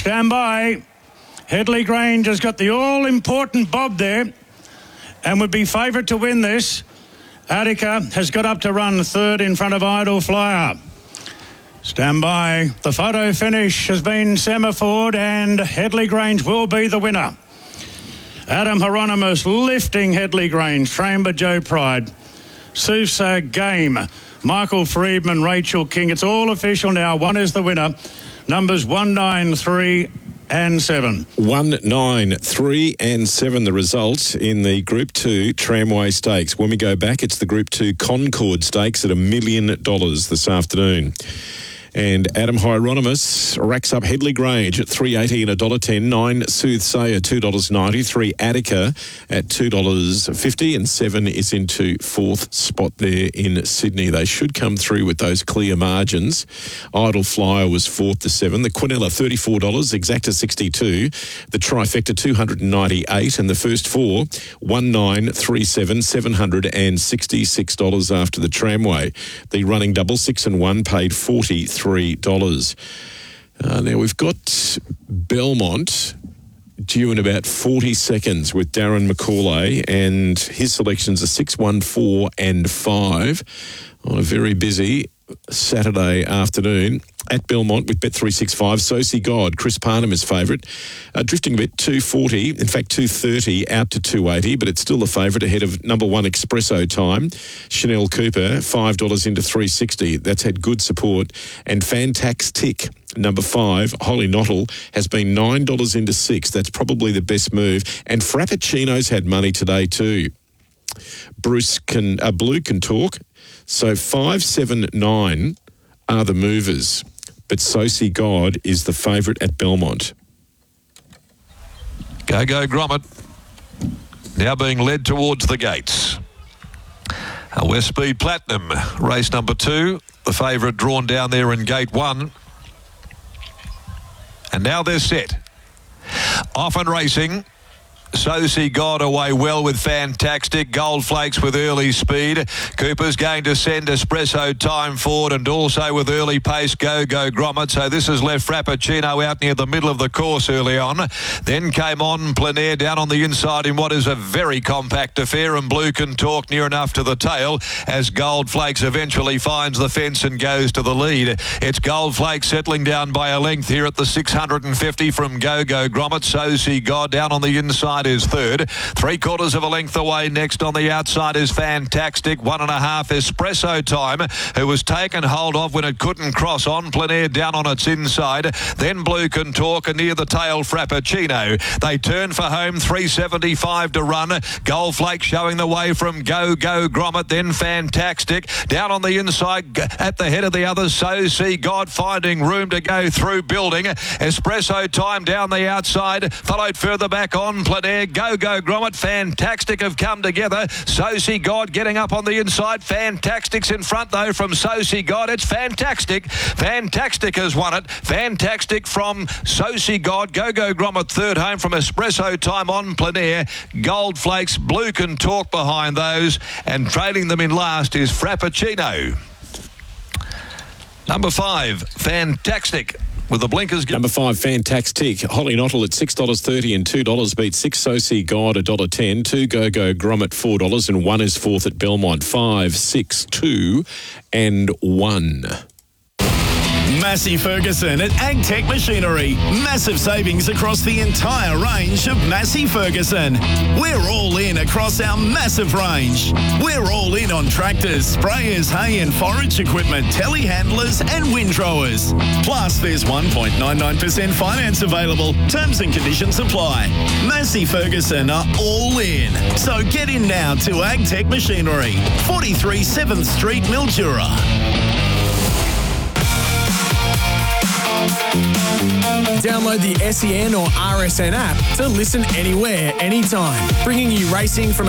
Stand by. Headley Grange has got the all-important bob there and would be favourite to win this. Attica has got up to run third in front of Idle Flyer. Stand by. The photo finish has been semaphore and Headley Grange will be the winner. Adam Hieronymus lifting Headley Grange. Framber Joe Pride. Sousa Game. Michael Friedman, Rachel King. It's all official now. One is the winner. Numbers 1, 9, 3 and 7. 1, 9, 3 and 7 the results in the Group 2 Tramway Stakes. When we go back, it's the Group 2 Concord Stakes at $1 million this afternoon. And Adam Hieronymus racks up Headley Grange at $3.80 and $1.10. 9 Soothsayer, $2.90. 3 Attica at $2.50. And 7 is into fourth spot there in Sydney. They should come through with those clear margins. Idle Flyer was fourth to 7. The Quinella, $34. Exacta, $62. The Trifecta, $298. And the first four, 1, 9, 3, 7, $766 after the Tramway. The running double 6 and 1 paid $43. Now we've got Belmont due in about 40 seconds with Darren McCauley, and his selections are 6, 1, 4 and 5 on a very busy Saturday afternoon at Belmont with Bet365. Sosie God, Chris Parnham is favourite. Drifting a bit, 240, in fact 230 out to 280, but it's still the favourite ahead of number 1 Espresso Time. Chanel Cooper, $5 into 360. That's had good support. And Fantax Tick, number 5, Holly Knottle, has been $9 into 6. That's probably the best move. And Frappuccino's had money today too. Blue can talk. So 5, 7, 9 are the movers, but Sosie God is the favourite at Belmont. Go Grommet, now being led towards the gates. West Speed Platinum, race number 2, the favourite drawn down there in gate 1. And now they're set. Off and racing. Sosie God away well with Fantastic. Gold Flakes with early speed. Cooper's going to send Espresso Time forward, and also with early pace Go Grommet. So this has left Frappuccino out near the middle of the course early on. Then came on Plein Air down on the inside in what is a very compact affair, and Blue Can Talk near enough to the tail as Gold Flakes eventually finds the fence and goes to the lead. It's Gold Flakes settling down by a length here at the 650 from Go Grommet. Sosie God down on the inside is third. 3/4 of a length away next on the outside is Fantastic. 1.5 Espresso Time, who was taken hold of when it couldn't cross on Plein Air down on its inside. Then Blue Can Talk, and near the tail Frappuccino. They turn for home, 3.75 to run. Gold Flake showing the way from Go Grommet, then Fantastic. Down on the inside at the head of the others, Sosie God finding room to go through building. Espresso Time down the outside, followed further back on Plein Air. Go Grommet, Fantastic have come together. Sosie God getting up on the inside. Fantastic's in front though from Sosie God. It's Fantastic. Fantastic has won it. Fantastic from Sosie God. Go Grommet third home from Espresso Time on Plein Air. Gold Flakes, Blue Can Talk behind those, and trailing them in last is Frappuccino. Number 5, Fantastic. With the blinkers. Number 5, Fantastic. Holly Knottle at $6.30 and $2 beat 6 Sosie God $1.10. 2 Go Grommet $4, and 1 is fourth at Belmont. 5, 6, 2 and 1. Massey Ferguson at AgTech Machinery. Massive savings across the entire range of Massey Ferguson. We're all in across our massive range. We're all in on tractors, sprayers, hay and forage equipment, telehandlers and windrowers. Plus, there's 1.99% finance available. Terms and conditions apply. Massey Ferguson are all in. So get in now to AgTech Machinery, 43 7th Street, Mildura. Download the SEN or RSN app to listen anywhere, anytime, bringing you racing from